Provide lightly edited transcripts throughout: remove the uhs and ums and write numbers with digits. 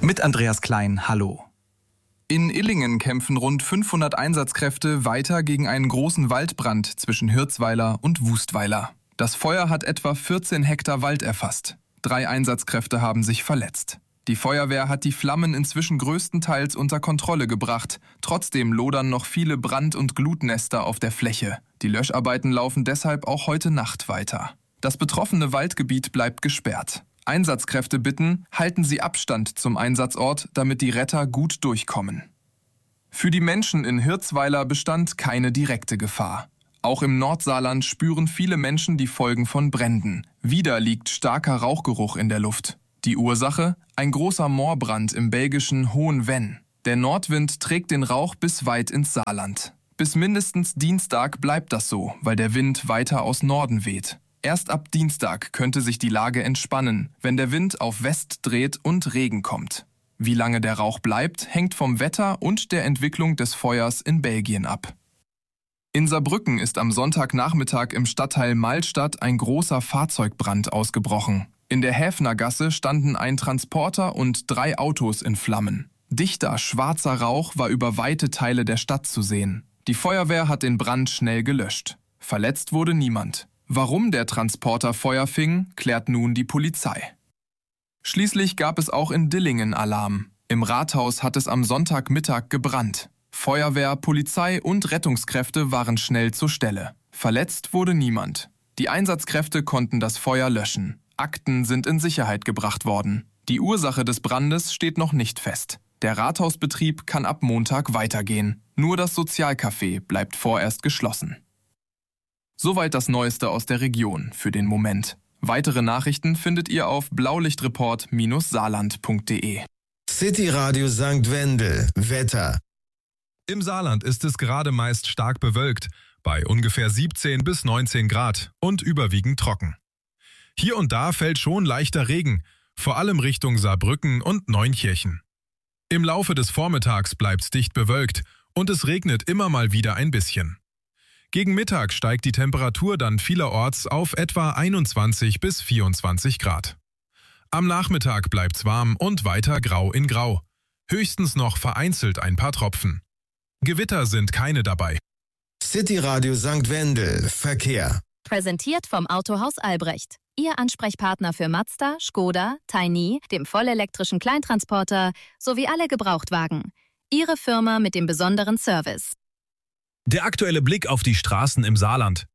Mit Andreas Klein, hallo. In Illingen kämpfen rund 500 Einsatzkräfte weiter gegen einen großen Waldbrand zwischen Hirzweiler und Wustweiler. Das Feuer hat etwa 14 Hektar Wald erfasst. 3 Einsatzkräfte haben sich verletzt. Die Feuerwehr hat die Flammen inzwischen größtenteils unter Kontrolle gebracht. Trotzdem lodern noch viele Brand- und Glutnester auf der Fläche. Die Löscharbeiten laufen deshalb auch heute Nacht weiter. Das betroffene Waldgebiet bleibt gesperrt. Einsatzkräfte bitten, halten Sie Abstand zum Einsatzort, damit die Retter gut durchkommen. Für die Menschen in Hirzweiler bestand keine direkte Gefahr. Auch im Nordsaarland spüren viele Menschen die Folgen von Bränden. Wieder liegt starker Rauchgeruch in der Luft. Die Ursache? Ein großer Moorbrand im belgischen Hohenvenn. Der Nordwind trägt den Rauch bis weit ins Saarland. Bis mindestens Dienstag bleibt das so, weil der Wind weiter aus Norden weht. Erst ab Dienstag könnte sich die Lage entspannen, wenn der Wind auf West dreht und Regen kommt. Wie lange der Rauch bleibt, hängt vom Wetter und der Entwicklung des Feuers in Belgien ab. In Saarbrücken ist am Sonntagnachmittag im Stadtteil Malstadt ein großer Fahrzeugbrand ausgebrochen. In der Häfnergasse standen ein Transporter und 3 Autos in Flammen. Dichter, schwarzer Rauch war über weite Teile der Stadt zu sehen. Die Feuerwehr hat den Brand schnell gelöscht. Verletzt wurde niemand. Warum der Transporter Feuer fing, klärt nun die Polizei. Schließlich gab es auch in Dillingen Alarm. Im Rathaus hat es am Sonntagmittag gebrannt. Feuerwehr, Polizei und Rettungskräfte waren schnell zur Stelle. Verletzt wurde niemand. Die Einsatzkräfte konnten das Feuer löschen. Akten sind in Sicherheit gebracht worden. Die Ursache des Brandes steht noch nicht fest. Der Rathausbetrieb kann ab Montag weitergehen. Nur das Sozialcafé bleibt vorerst geschlossen. Soweit das Neueste aus der Region für den Moment. Weitere Nachrichten findet ihr auf blaulichtreport-saarland.de. City Radio St. Wendel. Wetter. Im Saarland ist es gerade meist stark bewölkt, bei ungefähr 17 bis 19 Grad und überwiegend trocken. Hier und da fällt schon leichter Regen, vor allem Richtung Saarbrücken und Neunkirchen. Im Laufe des Vormittags bleibt's dicht bewölkt und es regnet immer mal wieder ein bisschen. Gegen Mittag steigt die Temperatur dann vielerorts auf etwa 21 bis 24 Grad. Am Nachmittag bleibt's warm und weiter grau in grau. Höchstens noch vereinzelt ein paar Tropfen. Gewitter sind keine dabei. City Radio St. Wendel. Verkehr. Präsentiert vom Autohaus Albrecht. Ihr Ansprechpartner für Mazda, Škoda, Tiny, dem vollelektrischen Kleintransporter sowie alle Gebrauchtwagen. Ihre Firma mit dem besonderen Service. Der aktuelle Blick auf die Straßen im Saarland.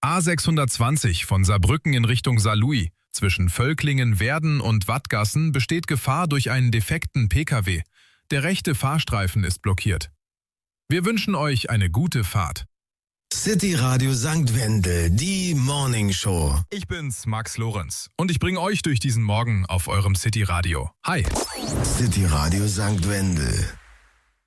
A620 von Saarbrücken in Richtung Saarlouis. Zwischen Völklingen, Werden und Wattgassen besteht Gefahr durch einen defekten Pkw. Der rechte Fahrstreifen ist blockiert. Wir wünschen euch eine gute Fahrt. City Radio St. Wendel, die Morning Show. Ich bin's, Max Lorenz, und ich bringe euch durch diesen Morgen auf eurem City Radio. Hi! City Radio St. Wendel.